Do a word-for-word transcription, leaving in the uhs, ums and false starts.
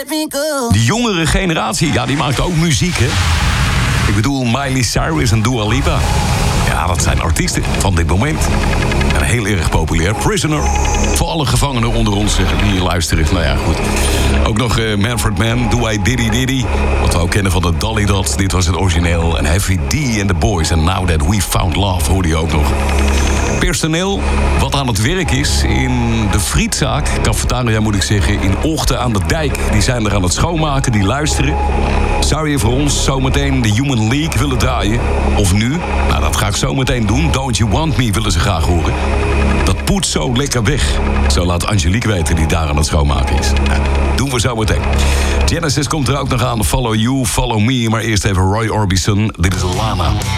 let me go. De jongere generatie, ja, die maakt ook muziek, hè? Ik bedoel Miley Cyrus en Dua Lipa. Ja, dat zijn artiesten van dit moment. En heel erg populair. Prisoner. Voor alle gevangenen onder ons die hier luisteren. Nou ja, goed. Ook nog uh, Manfred Mann, Do I Diddy Diddy. Wat we ook kennen van de Dolly Dots. Dit was het origineel. En Heavy D and the Boys. En Now That We Found Love hoorde je ook nog. Personeel wat aan het werk is in de frietzaak, cafetaria moet ik zeggen, in Ochten aan de Dijk. Die zijn er aan het schoonmaken, die luisteren. Zou je voor ons zometeen de Human League willen draaien? Of nu? Nou, dat ga ik zometeen doen. Don't You Want Me willen ze graag horen. Dat poet zo lekker weg. Zo laat Angelique weten die daar aan het schoonmaken is. Nou, doen we zo meteen. Genesis komt er ook nog aan. Follow You, Follow Me. Maar eerst even Roy Orbison. Dit is Lana.